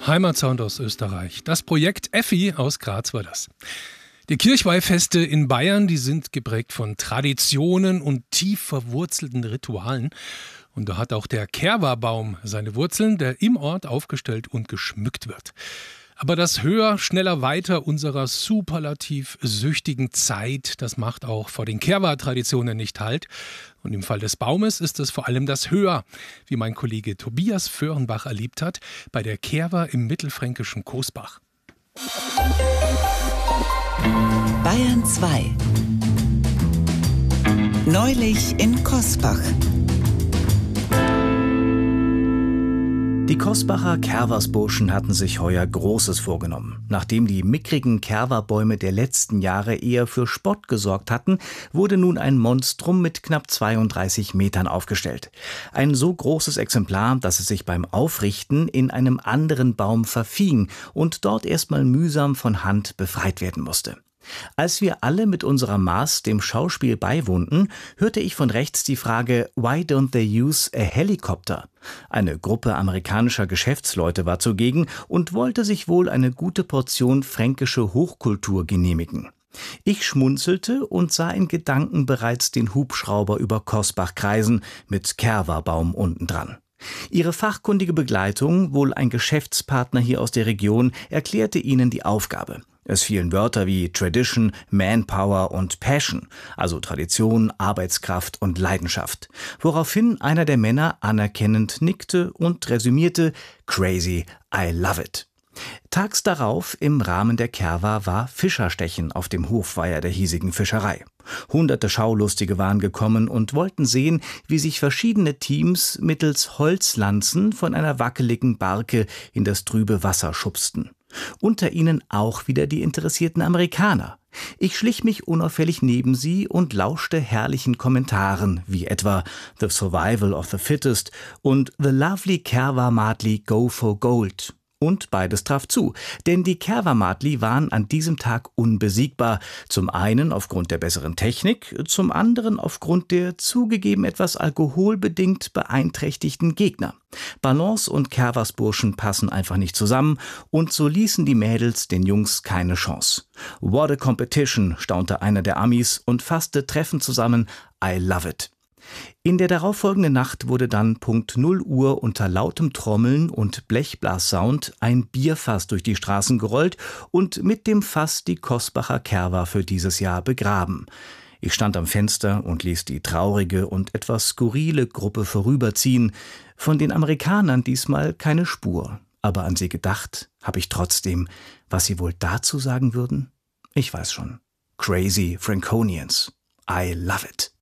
Heimatsound aus Österreich. Das Projekt Effi aus Graz war das. Die Kirchweihfeste in Bayern, die sind geprägt von Traditionen und tief verwurzelten Ritualen. Und da hat auch der Kerwa-Baum seine Wurzeln, der im Ort aufgestellt und geschmückt wird. Aber das Höher, Schneller, Weiter unserer superlativ süchtigen Zeit, das macht auch vor den Kerwa-Traditionen nicht Halt. Und im Fall des Baumes ist es vor allem das Höher, wie mein Kollege Tobias Föhrenbach erlebt hat, bei der Kerwa im mittelfränkischen Cosbach. Bayern 2. Neulich in Cosbach. Die Cosbacher Kerversburschen hatten sich heuer Großes vorgenommen. Nachdem die mickrigen Kerwa-Bäume der letzten Jahre eher für Spott gesorgt hatten, wurde nun ein Monstrum mit knapp 32 Metern aufgestellt. Ein so großes Exemplar, dass es sich beim Aufrichten in einem anderen Baum verfing und dort erstmal mühsam von Hand befreit werden musste. Als wir alle mit unserer Maß dem Schauspiel beiwohnten, hörte ich von rechts die Frage "Why don't they use a helicopter?" Eine Gruppe amerikanischer Geschäftsleute war zugegen und wollte sich wohl eine gute Portion fränkische Hochkultur genehmigen. Ich schmunzelte und sah in Gedanken bereits den Hubschrauber über Cosbach kreisen, mit Kerwa-Baum unten dran. Ihre fachkundige Begleitung, wohl ein Geschäftspartner hier aus der Region, erklärte ihnen die Aufgabe. Es fielen Wörter wie Tradition, Manpower und Passion, also Tradition, Arbeitskraft und Leidenschaft. Woraufhin einer der Männer anerkennend nickte und resümierte: Crazy, I love it. Tags darauf im Rahmen der Kerwa war Fischerstechen auf dem Hofweiher der hiesigen Fischerei. Hunderte Schaulustige waren gekommen und wollten sehen, wie sich verschiedene Teams mittels Holzlanzen von einer wackeligen Barke in das trübe Wasser schubsten. Unter ihnen auch wieder die interessierten Amerikaner. Ich schlich mich unauffällig neben sie und lauschte herrlichen Kommentaren, wie etwa "The Survival of the Fittest" und "The Lovely Kerwa Matli Go for Gold". Und beides traf zu, denn die Kerwa-Matli waren an diesem Tag unbesiegbar. Zum einen aufgrund der besseren Technik, zum anderen aufgrund der zugegeben etwas alkoholbedingt beeinträchtigten Gegner. Balance und Kerversburschen passen einfach nicht zusammen und so ließen die Mädels den Jungs keine Chance. "What a competition", staunte einer der Amis und fasste treffend zusammen: "I love it". In der darauffolgenden Nacht wurde dann Punkt 0 Uhr unter lautem Trommeln und Blechblassound ein Bierfass durch die Straßen gerollt und mit dem Fass die Cosbacher Kerwa für dieses Jahr begraben. Ich stand am Fenster und ließ die traurige und etwas skurrile Gruppe vorüberziehen. Von den Amerikanern diesmal keine Spur. Aber an sie gedacht habe ich trotzdem. Was sie wohl dazu sagen würden? Ich weiß schon. Crazy Franconians. I love it.